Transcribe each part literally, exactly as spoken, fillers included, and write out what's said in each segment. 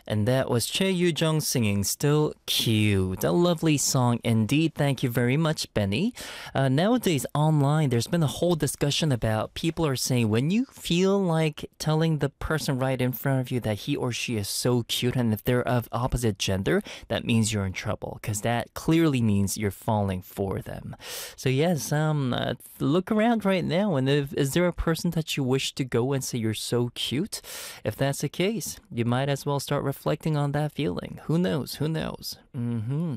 And that was Che Yu-jung singing Still Cute. A lovely song indeed. Thank you very much, Benny. Uh, nowadays, online, there's been a whole discussion about people are saying when you feel like telling the person right in front of you that he or she is so cute, and if they're of opposite gender, that means you're in trouble, because that clearly means you're falling for them. So yes, um, uh, look around right now, and if, is there a person that you wish to go and say you're so cute? If that's the case, you might as well start reflecting on that feeling. Who knows? Who knows? Mm-hmm.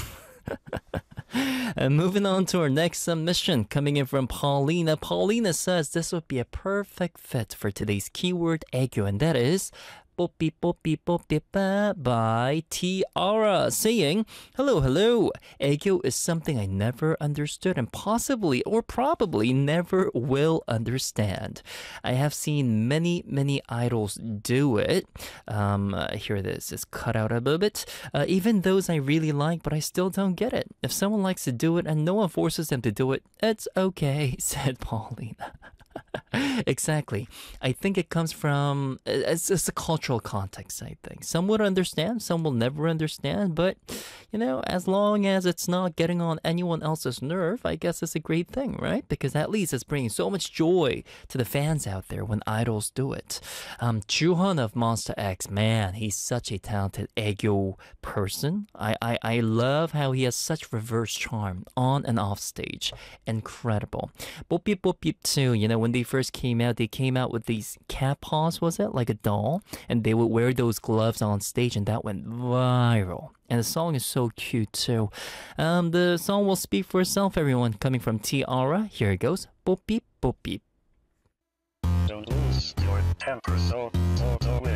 And moving on to our next submission coming in from Paulina. Paulina says this would be a perfect fit for today's keyword 애교, and that is 뽀삐 뽀삐 뽀삐 빠 by Tiara, saying, hello, hello. 애교 is something I never understood and possibly or probably never will understand. I have seen many, many idols do it. Um, uh, here this is cut out a little bit. Uh, even those I really like, but I still don't get it. If someone likes to do it and no one forces them to do it, it's okay, said Paulina. Exactly. I think it comes from, it's, it's a cultural context, I think. Some would understand, some will never understand, but, you know, as long as it's not getting on anyone else's nerve, I guess it's a great thing, right? Because at least it's bringing so much joy to the fans out there when idols do it. Um, Juhon of Monster X, man, he's such a talented 애교 person. I, I, I love how he has such reverse charm on and off stage. Incredible. 뽀삐 뽀삐 too, you know, when they first came out, they came out with these cat paws, was it? Like a doll. And they would wear those gloves on stage, and that went viral. And the song is so cute too. Um, the song will speak for itself, everyone. Coming from Tiara, here it goes. 뽀삐 뽀삐. Don't lose your temper so, so, so.